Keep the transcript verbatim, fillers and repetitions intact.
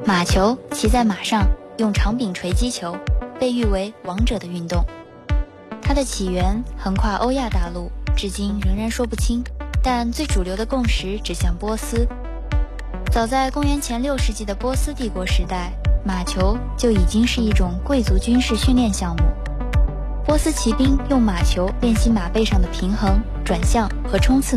马球骑在马上，用长柄锤击球，被誉为王者的运动。它的起源横跨欧亚大陆，至今仍然说不清，但最主流的共识指向波斯。早在公元前六世纪的波斯帝国时代，马球就已经是一种贵族军事训练项目。波斯骑兵用马球练习马背上的平衡、转向和冲刺